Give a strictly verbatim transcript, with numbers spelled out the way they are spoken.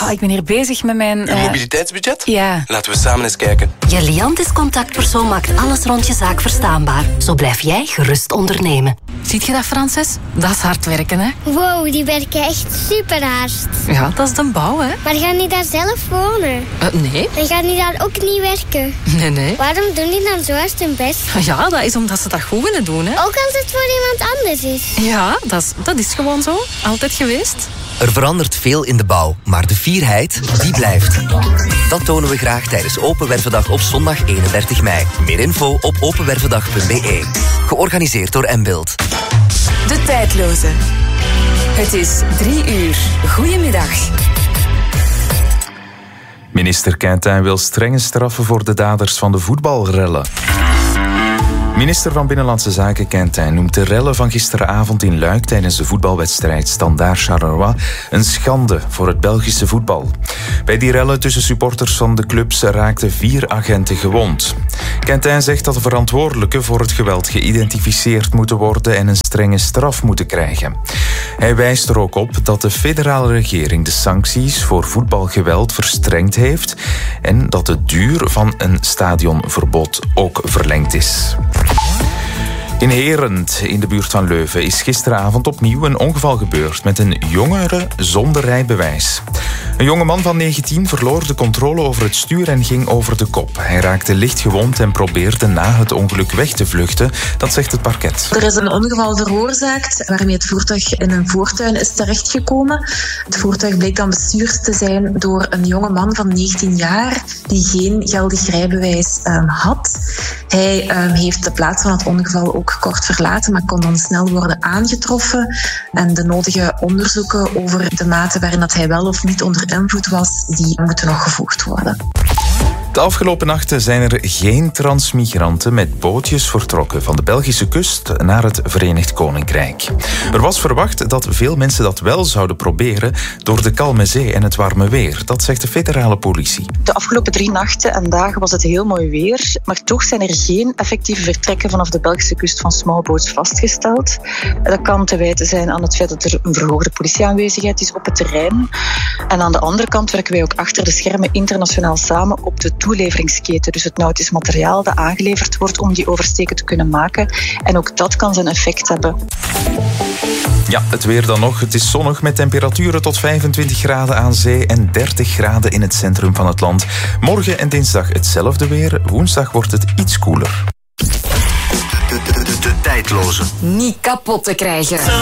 Oh, ik ben hier bezig met mijn... Uw uh... mobiliteitsbudget? Ja. Laten we samen eens kijken. Je Liantis-contactpersoon maakt alles rond je zaak verstaanbaar. Zo blijf jij gerust ondernemen. Ziet je dat, Frances? Dat is hard werken, hè? Wow, die werken echt super hard. Ja, dat is de bouw, hè? Maar gaan die daar zelf wonen? Uh, nee. En gaan die daar ook niet werken? Nee, nee. Waarom doen die dan zo hard hun best? Ja, dat is omdat ze dat goed willen doen, hè? Ook als het voor iemand anders is. Ja, dat is, dat is gewoon zo. Altijd geweest. Er verandert veel in de bouw, maar de fierheid, die blijft. Dat tonen we graag tijdens Open Wervendag op zondag eenendertig mei. Meer info op openwervendag punt b e. Georganiseerd door Mbuild. De Tijdloze. Het is drie uur. Goedemiddag. Minister Quintin wil strenge straffen voor de daders van de voetbalrellen. Minister van Binnenlandse Zaken Quintin noemt de rellen van gisteravond in Luik tijdens de voetbalwedstrijd Standaard Charleroi een schande voor het Belgische voetbal. Bij die rellen tussen supporters van de clubs raakten vier agenten gewond. Quintin zegt dat de verantwoordelijken voor het geweld geïdentificeerd moeten worden en een strenge straf moeten krijgen. Hij wijst er ook op dat de federale regering de sancties voor voetbalgeweld verstrengd heeft en dat de duur van een stadionverbod ook verlengd is. In Herent, in de buurt van Leuven, is gisteravond opnieuw een ongeval gebeurd met een jongere zonder rijbewijs. Een jonge man van negentien verloor de controle over het stuur en ging over de kop. Hij raakte licht gewond en probeerde na het ongeluk weg te vluchten, dat zegt het parket. Er is een ongeval veroorzaakt waarmee het voertuig in een voortuin is terechtgekomen. Het voertuig bleek dan bestuurd te zijn door een jonge man van negentien jaar die geen geldig rijbewijs um, had. Hij um, heeft de plaats van het ongeval ook kort verlaten, maar kon dan snel worden aangetroffen. En de nodige onderzoeken over de mate waarin dat hij wel of niet onder invloed was, die moeten nog gevoerd worden. De afgelopen nachten zijn er geen transmigranten met bootjes vertrokken van de Belgische kust naar het Verenigd Koninkrijk. Er was verwacht dat veel mensen dat wel zouden proberen door de kalme zee en het warme weer. Dat zegt de federale politie. De afgelopen drie nachten en dagen was het heel mooi weer, maar toch zijn er geen effectieve vertrekken vanaf de Belgische kust van smallboats vastgesteld. Dat kan te wijten zijn aan het feit dat er een verhoogde politieaanwezigheid is op het terrein. En aan de andere kant werken wij ook achter de schermen internationaal samen op de toeleveringsketen, dus het nautisch materiaal dat aangeleverd wordt om die oversteken te kunnen maken. En ook dat kan zijn effect hebben. Ja, het weer dan nog. Het is zonnig met temperaturen tot vijfentwintig graden aan zee en dertig graden in het centrum van het land. Morgen en dinsdag hetzelfde weer. Woensdag wordt het iets koeler. De, de, de, de tijdloze. Niet kapot te krijgen.